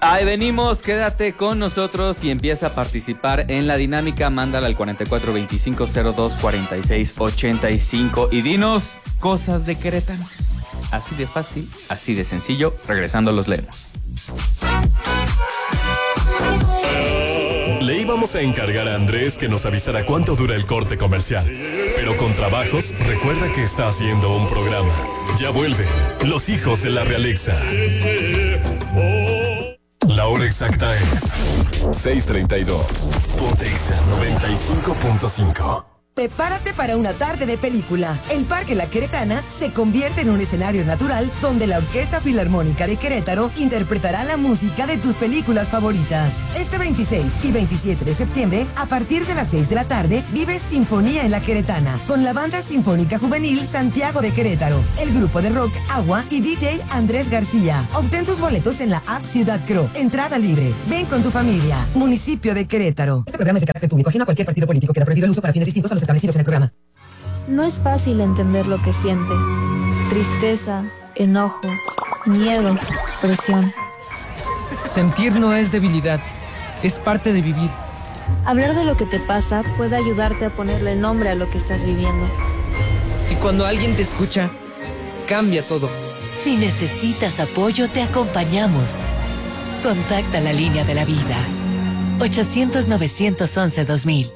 Ahí venimos, quédate con nosotros y empieza a participar en la dinámica. Mándala al 4425024685 y dinos cosas de querétanos. Así de fácil, así de sencillo. Regresando los leemos. Le íbamos a encargar a Andrés que nos avisara cuánto dura el corte comercial. Pero con trabajos, recuerda que está haciendo un programa. Ya vuelven los hijos de la realeza. La hora exacta es 6:32. Pontexa 95.5. Prepárate para una tarde de película. El Parque La Queretana se convierte en un escenario natural donde la Orquesta Filarmónica de Querétaro interpretará la música de tus películas favoritas. Este 26 y 27 de septiembre, a partir de las 6 de la tarde, vive Sinfonía en La Queretana con la Banda Sinfónica Juvenil Santiago de Querétaro, el grupo de rock Agua y DJ Andrés García. Obtén tus boletos en la app Ciudad Cro. Entrada libre. Ven con tu familia. Municipio de Querétaro. Este programa es de carácter público, ajeno a cualquier partido político. Queda prohibido el uso para fines distintos a los establecidos en el programa. No es fácil entender lo que sientes. Tristeza, enojo, miedo, presión. Sentir no es debilidad, es parte de vivir. Hablar de lo que te pasa puede ayudarte a ponerle nombre a lo que estás viviendo. Y cuando alguien te escucha, cambia todo. Si necesitas apoyo, te acompañamos. Contacta la línea de la vida. 800-911-2000.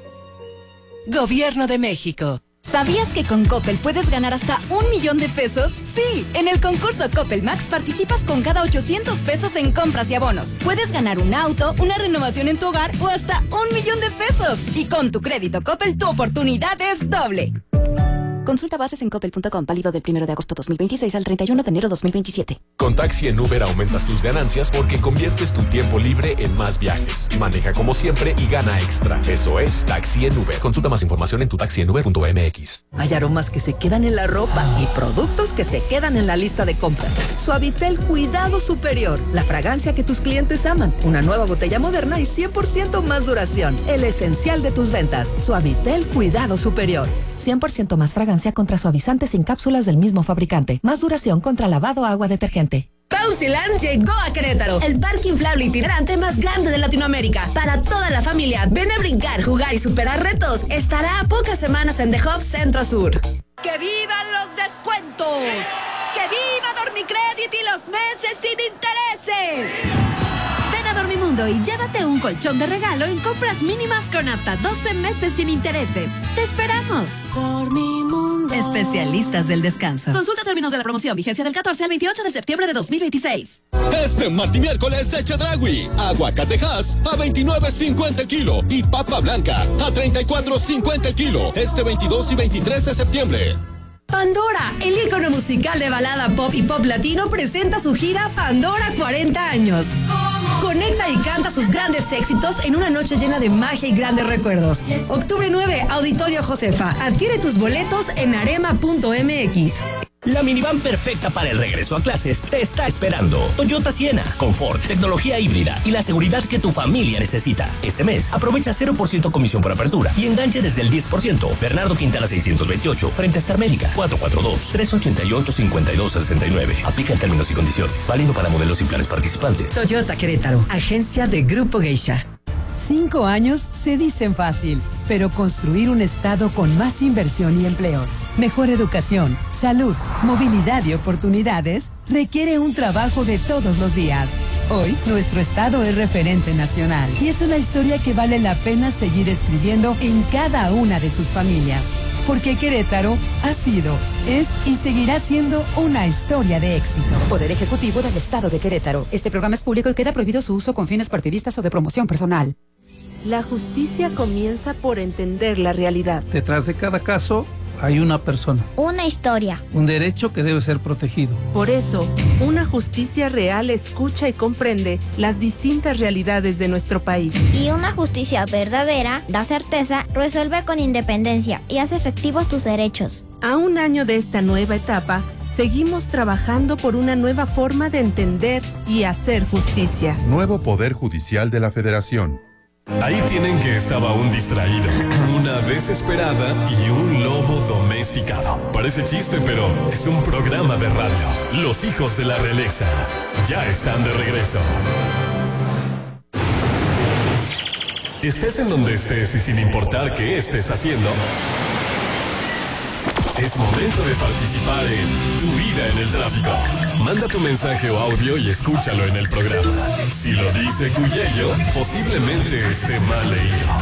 Gobierno de México. ¿Sabías que con Coppel puedes ganar hasta 1,000,000 de pesos? Sí, en el concurso Coppel Max participas con cada 800 pesos en compras y abonos. Puedes ganar un auto, una renovación en tu hogar o hasta 1,000,000 de pesos. Y con tu crédito Coppel, tu oportunidad es doble. Consulta bases en coppel.com, válido del 1 de agosto 2026 al 31 de enero 2027. Con Taxi en Uber aumentas tus ganancias porque conviertes tu tiempo libre en más viajes. Maneja como siempre y gana extra. Eso es Taxi en Uber. Consulta más información en tutaxienuber.mx. Hay aromas que se quedan en la ropa y productos que se quedan en la lista de compras. Suavitel Cuidado Superior, la fragancia que tus clientes aman. Una nueva botella moderna y 100% más duración. El esencial de tus ventas. Suavitel Cuidado Superior. 100% más fragancia contra suavizantes sin cápsulas del mismo fabricante. Más duración contra lavado agua detergente. Bouncyland llegó a Querétaro, el parque inflable itinerante más grande de Latinoamérica. Para toda la familia, ven a brincar, jugar y superar retos. Estará a pocas semanas en The Hub Centro Sur. ¡Que vivan los descuentos! ¡Que viva Dormicredit y los meses sin intereses! Ven a Dormimundo y llévate un colchón de regalo en compras mínimas con hasta 12 meses sin intereses. ¡Te esperamos! Dormimundo. Especialistas del descanso. Consulta términos de la promoción. Vigencia del 14 al 28 de septiembre de 2026. Este martimiércoles de Chedraui. Aguacatejas a 29.50 el kilo y papa blanca a 34.50 el kilo. Este 22 y 23 de septiembre. Pandora, el ícono musical de balada pop y pop latino, presenta su gira Pandora 40 años. Conecta y canta sus grandes éxitos en una noche llena de magia y grandes recuerdos. Octubre 9, Auditorio Josefa. Adquiere tus boletos en arema.mx. La minivan perfecta para el regreso a clases te está esperando. Toyota Siena, confort, tecnología híbrida y la seguridad que tu familia necesita. Este mes, aprovecha 0% comisión por apertura y enganche desde el 10%. Bernardo Quintana 628, frente a Star Médica, 442-388-5269. Aplica en términos y condiciones. Válido para modelos y planes participantes. Toyota Querétaro, agencia de Grupo Geisha. 5 años se dicen fácil, pero construir un estado con más inversión y empleos, mejor educación, salud, movilidad y oportunidades requiere un trabajo de todos los días. Hoy, nuestro estado es referente nacional y es una historia que vale la pena seguir escribiendo en cada una de sus familias. Porque Querétaro ha sido, es y seguirá siendo una historia de éxito. Poder Ejecutivo del Estado de Querétaro. Este programa es público y queda prohibido su uso con fines partidistas o de promoción personal. La justicia comienza por entender la realidad. Detrás de cada caso hay una persona. Una historia. Un derecho que debe ser protegido. Por eso, una justicia real escucha y comprende las distintas realidades de nuestro país. Y una justicia verdadera da certeza, resuelve con independencia y hace efectivos tus derechos. A un año de esta nueva etapa, seguimos trabajando por una nueva forma de entender y hacer justicia. Nuevo Poder Judicial de la Federación. Ahí tienen que estaba un distraído, una desesperada y un lobo domesticado. Parece chiste, pero es un programa de radio. Los hijos de la realeza ya están de regreso. Estés en donde estés y sin importar qué estés haciendo, es momento de participar en Tu Vida en el Tráfico. Manda tu mensaje o audio y escúchalo en el programa. Si lo dice Cuyello, posiblemente esté mal leído.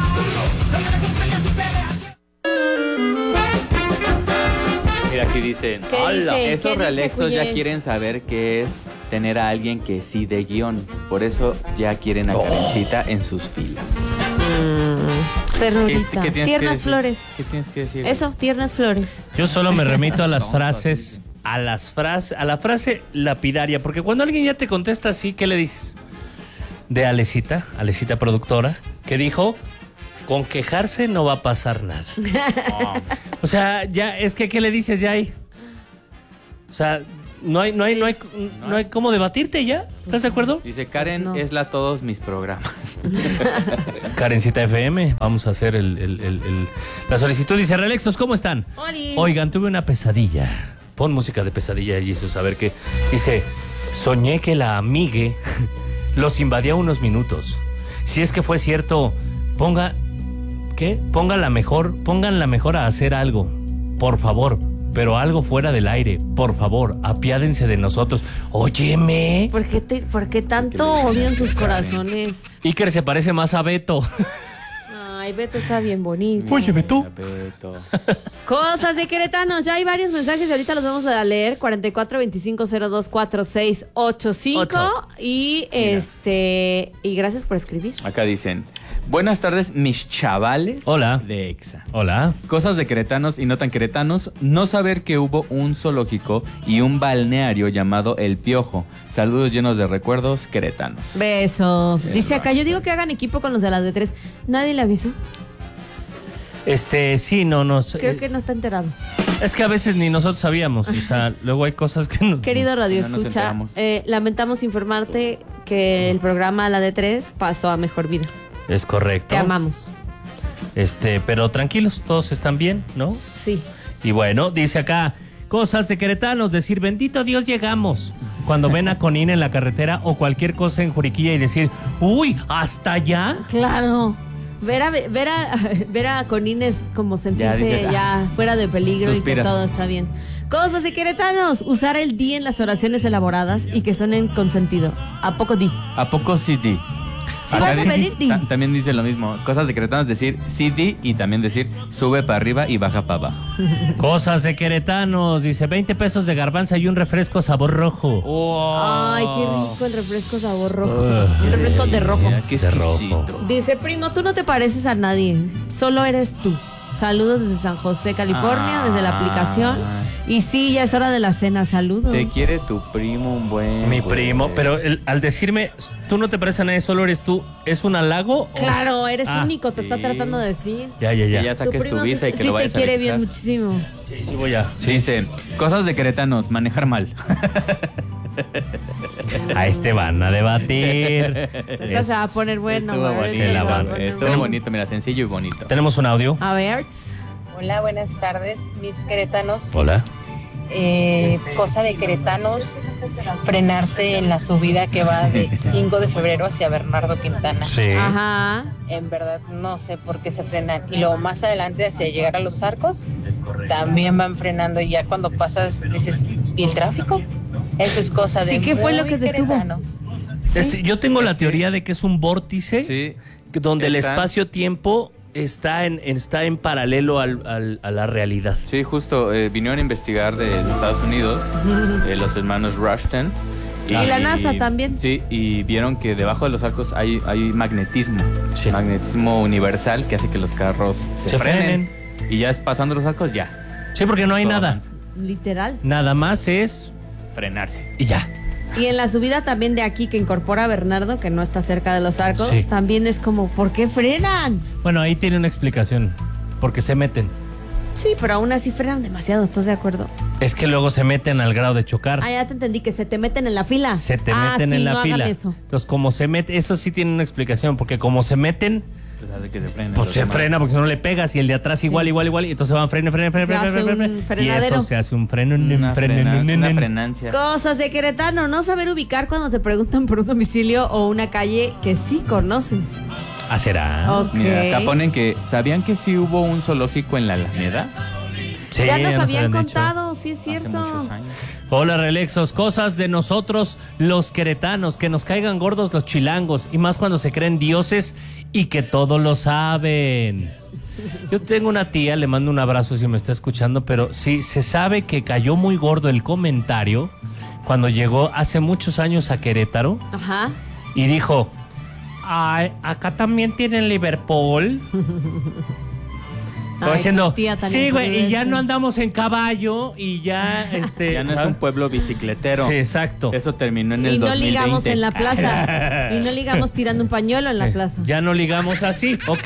Mira, aquí dicen, ¿Qué dice? esos ¿Qué realexos dice, ya Cuyel? quieren saber qué es tener a alguien que sí de guión. Por eso ya quieren a Karencita en sus filas. Ternuritas, ¿Qué tienes que tiernas decir? flores. ¿Qué tienes que decir? Eso, tiernas flores. Yo solo me remito a las frases, a la frase lapidaria, porque cuando alguien ya te contesta así, ¿qué le dices? De Alecita productora, que dijo, con quejarse no va a pasar nada. O sea, ya, es que ¿qué le dices ya ahí? O sea, no hay cómo debatirte ya. ¿Estás de acuerdo? Dice, Karen Pues no. es la todos mis programas. Karencita FM, vamos a hacer la solicitud. Dice, Relexos, ¿cómo están? Oli. Oigan, tuve una pesadilla. Pon música de pesadilla, Jesus, a ver qué. Dice, soñé que la amigue los invadía unos minutos. Si es que fue cierto, pónganla mejor a hacer algo, por favor, pero algo fuera del aire, por favor, apiádense de nosotros. Óyeme. ¿Por qué tanto odio en sus corazones? Iker se parece más a Beto. Ay, Beto está bien bonito. Oye, Beto. Cosas de queretanos. Ya hay varios mensajes y ahorita los vamos a leer. 4425024685 y y gracias por escribir. Acá dicen, buenas tardes, mis chavales. Hola. De EXA. Hola. Cosas de queretanos y no tan queretanos, no saber que hubo un zoológico y un balneario llamado El Piojo. Saludos llenos de recuerdos queretanos. Besos. Dice acá, yo digo que hagan equipo con los de las de 3. ¿Nadie le avisó? Sí, no. Creo que no está enterado. Es que a veces ni nosotros sabíamos, o sea, luego hay cosas que no. Querido Radio No nos Escucha, enteramos. lamentamos informarte que el programa La de 3 pasó a Mejor Vida. Es correcto. Te amamos. Pero tranquilos, todos están bien, ¿no? Sí. Y bueno, dice acá, cosas de queretanos, decir, bendito Dios, llegamos. Cuando ven a Conín en la carretera o cualquier cosa en Juriquilla y decir, uy, ¿hasta allá? Claro. Ver a Conín es como sentirse dices, ya fuera de peligro y suspiras. que todo está bien. Cosas de queretanos, usar el di en las oraciones elaboradas y que suenen con sentido. ¿A poco di? ¿A poco sí di? Si Acá vas a dice- pedir di. También dice lo mismo. Cosas de queretanos, decir sí di y también decir sube para arriba y baja para abajo. Cosas de queretanos, dice, 20 pesos de garbanza y un refresco sabor rojo. Ay, qué rico el refresco sabor rojo. El refresco de rojo. Qué De rojo. exquisito. Dice, primo, tú no te pareces a nadie, solo eres tú. Saludos desde San José, California, desde la aplicación. Y sí, ya es hora de la cena, saludos. Te quiere tu primo un buen. Mi güey. primo, pero al decirme, tú no te pareces a nadie, solo eres tú, ¿es un halago? o- Claro, eres Ah, único, te está tratando de decir. Ya. Que ya saques tu primo visa y que sí lo te vayas a quiere visitar. bien muchísimo. Sí, voy a. Dice, cosas de queretanos, manejar mal. A este van a debatir. Ahorita se va a poner bueno. Estuvo ahorita bonito, se va a van. poner estuvo bueno. bonito, mira, sencillo y bonito. Tenemos un audio. A ver. Hola, buenas tardes, mis queretanos. Hola. Cosa de queretanos, frenarse en la subida que va de 5 de febrero hacia Bernardo Quintana. Sí. Ajá. En verdad no sé por qué se frenan. Y luego más adelante hacia llegar a los arcos, también van frenando y ya cuando pasas dices, ¿y el tráfico? Eso es cosa de Sí, ¿qué fue lo muy que detuvo? queretanos. Yo tengo la teoría de que es un vórtice Sí. donde el Está- espacio-tiempo está en paralelo a la realidad. Sí, justo, vinieron a investigar de Estados Unidos, los hermanos Rushton. Y la NASA también. Sí, y vieron que debajo de los arcos hay magnetismo. Sí. Magnetismo universal que hace que los carros se frenen. Y ya es pasando los arcos, ya. Sí, porque no hay Todo nada. avanza. Literal. Nada más es Frenarse. y ya. Y en la subida también de aquí que incorpora a Bernardo, que no está cerca de los arcos, Sí. también es como, ¿por qué frenan? Bueno, ahí tiene una explicación. Porque se meten. Sí, pero aún así frenan demasiado, ¿estás de acuerdo? Es que luego se meten al grado de chocar. Ah, ya te entendí, que se te meten en la fila. Se te meten sí, en la no fila. hagan eso. Entonces, como se mete, eso sí tiene una explicación, porque como se meten, Pues hace que se frenen. pues los se demás. frena, porque si no le pegas, y el de atrás igual, y entonces van frene, Se hace un y frenadero. eso se hace un freno. Una frenancia. Cosas de queretano, no saber ubicar cuando te preguntan por un domicilio o una calle que sí conoces. ¿Ah, será? Ok. Mira, acá ponen que, ¿sabían que sí hubo un zoológico en la Alameda? Sí, ya nos habían dicho. contado, sí es cierto. Hace muchos años. Hola, Relexos. Cosas de nosotros, los queretanos, que nos caigan gordos los chilangos, y más cuando se creen dioses y que todo lo saben. Yo tengo una tía, le mando un abrazo si me está escuchando, pero sí, se sabe que cayó muy gordo el comentario cuando llegó hace muchos años a Querétaro. Ajá. Y dijo, ay, acá también tienen Liverpool. Como Ay, diciendo, tu tía tan sí, güey, y ya imprudente. no andamos en caballo y ya, Ya no es un pueblo bicicletero. Sí, exacto. Eso terminó en el Y no 2020. ligamos en la plaza. Y no ligamos tirando un pañuelo en la plaza. Ya no ligamos así, ¿ok?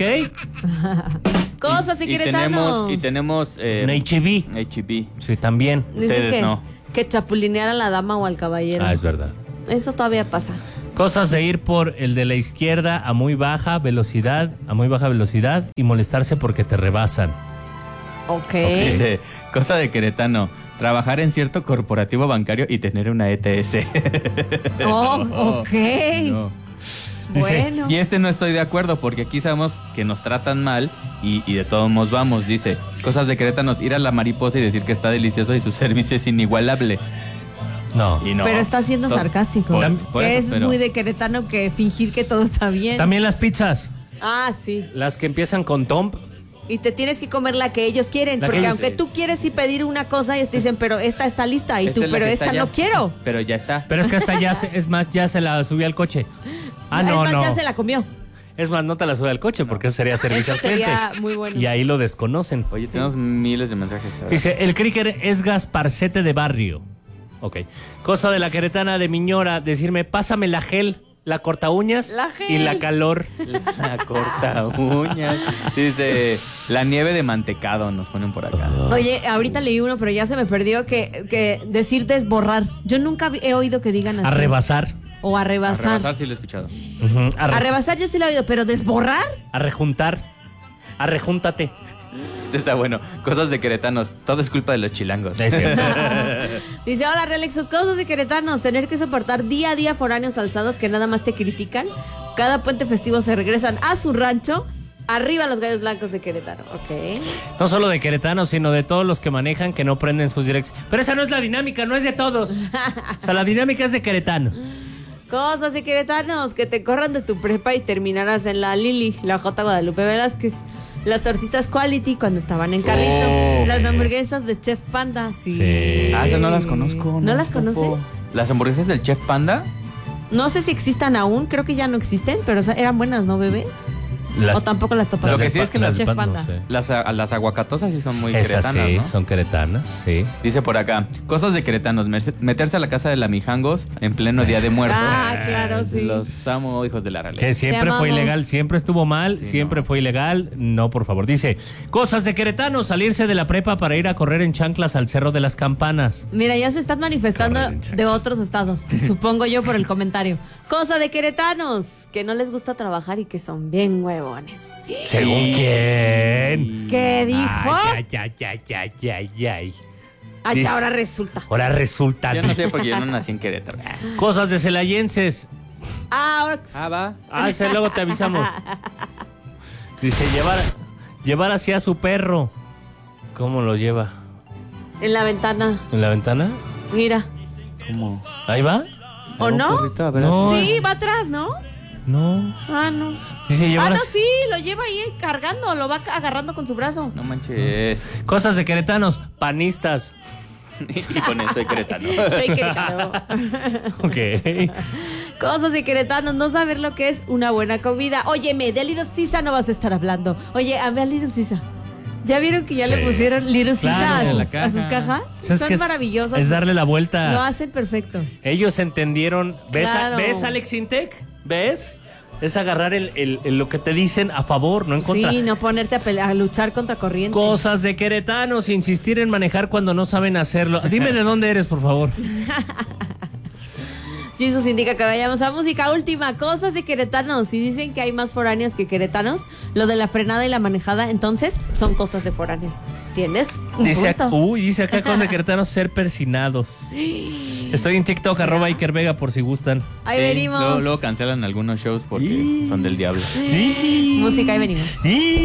Cosas Y secretanos. tenemos Un HB. HB. Sí, también. Dicen Ustedes no. que chapulinear a la dama o al caballero. Ah, es verdad. Eso todavía pasa. Cosas de ir por el de la izquierda a muy baja velocidad y molestarse porque te rebasan. Ok. Dice, cosa de queretano, trabajar en cierto corporativo bancario y tener una ETS. Oh, ok. No. Bueno. Y no estoy de acuerdo porque aquí sabemos que nos tratan mal y de todos modos vamos. Dice, cosas de querétanos, ir a la Mariposa y decir que está delicioso y su servicio es inigualable. No. Y no. Pero está siendo sarcástico. Por que eso, es pero- muy de queretano que fingir que todo está bien. También las pizzas, Ah, sí. las que empiezan con Tom. Y te tienes que comer la que ellos quieren. La que Porque ellos- aunque tú quieres y pedir una cosa, ellos te dicen, pero esta está lista. Y Esta tú, es la pero que esa está no ya. quiero. Pero ya está. Pero es que hasta ya, es más, ya se la subí al coche. Ah, no, es más, no. ya se la comió. Es más, no te la sube al coche porque eso sería servicio al Eso cliente. sería muy bueno. Y ahí lo desconocen. Oye, tenemos miles de mensajes. A ver. Dice, el cricket es Gasparcete de barrio. Ok. Cosa de la queretana de Miñora, decirme, pásame la gel, la corta uñas La gel. y la calor. La corta uñas. Dice, la nieve de mantecado nos ponen por acá. Oye, ahorita leí uno, pero ya se me perdió que decir desborrar. Yo nunca he oído que digan así. A rebasar. O a A rebasar. rebasar sí lo he escuchado. Ujú. A rebasar yo sí lo he oído, pero desborrar. A rejuntar. A rejúntate. Este está bueno. Cosas de queretanos. Todo es culpa de los chilangos. Es cierto. Dice, hola Relexos, cosas de queretanos, tener que soportar día a día foráneos alzados que nada más te critican. Cada puente festivo se regresan a su rancho. Arriba los gallos blancos de Querétaro. Ok. No solo de queretanos, sino de todos los que manejan que no prenden sus direcciones. Pero esa no es la dinámica, no es de todos. O sea, la dinámica es de queretanos. Cosas de queretanos, que te corran de tu prepa y terminarás en la Lili, la J. Guadalupe Velázquez. Las tortitas Quality cuando estaban en carrito. Oh. Las hamburguesas de Chef Panda. Sí. Ah, esas no las conozco. ¿No las tampoco. conoces? Las hamburguesas del Chef Panda. No sé si existan aún, creo que ya no existen, pero eran buenas, ¿no, bebé? O tampoco las topaste. Lo que sí es que las Chef de Panda. las aguacatosas sí son muy Esas queretanas, sí, ¿no? son queretanas, sí. Dice por acá, cosas de queretanos, meterse a la casa de la Mijangos en pleno Día de Muertos. Ah, claro, sí. Los amo, hijos de la realidad. Que siempre Te fue amamos. ilegal, siempre estuvo mal, siempre fue ilegal. No, por favor. Dice, cosas de queretanos, salirse de la prepa para ir a correr en chanclas al Cerro de las Campanas. Mira, ya se están manifestando de otros estados, supongo yo por el comentario. Cosa de queretanos, que no les gusta trabajar y que son bien huevones. ¿Según quién? ¿Qué dijo? Ay, ay, ay, ay, ay, ay. Ay, Dice- ahora resulta. Ahora resulta. Yo no sé porque yo no nací en Querétaro. Cosas de celayenses. Ah, ahora... Ah, va. Ah, ese luego te avisamos. Dice, llevar así a su perro. ¿Cómo lo lleva? En la ventana. ¿En la ventana? Mira. ¿Cómo? ¿Ahí va? ¿O no? Perrito, a ver, No, Sí, va atrás, ¿no? no. Ah, no. Dice, llevar Ah, no, así- sí, lo lleva ahí cargando, lo va agarrando con su brazo. No manches. Cosas de queretanos, panistas. Y con eso soy queretano. Soy queretano. Ok. Cosas de queretanos, no saber lo que es una buena comida. Óyeme, de Little Sisa no vas a estar hablando. Oye, a ver Little Sisa. ¿Ya vieron que ya Sí. le pusieron Little Sisa Claro, a, la sus, caja. a sus cajas? ¿Sabes Son qué es? maravillosas. Es darle la Lo vuelta. hacen perfecto. Ellos entendieron. ¿Ves, Claro. ¿ves Alex Intec? ¿Ves? Es agarrar lo que te dicen a favor, no en contra. Sí, no ponerte a, a luchar contra corriente. Cosas de queretanos, insistir en manejar cuando no saben hacerlo. Dime de dónde eres, por favor. Jesus indica que vayamos a música. Última, cosas de queretanos. Si dicen que hay más foráneos que queretanos, lo de la frenada y la manejada, entonces son cosas de foráneos. ¿Tienes un punto? Dice acá cosas de queretanos, ser persinados. Estoy en TikTok, @Iker Vega, por si gustan. Ahí venimos. Luego cancelan algunos shows porque son del diablo. Música, ahí venimos.